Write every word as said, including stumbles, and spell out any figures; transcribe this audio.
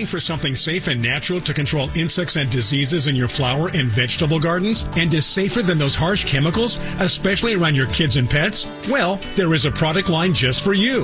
Looking for something safe and natural to control insects and diseases in your flower and vegetable gardens, and is safer than those harsh chemicals, especially around your kids and pets? Well, there is a product line just for you.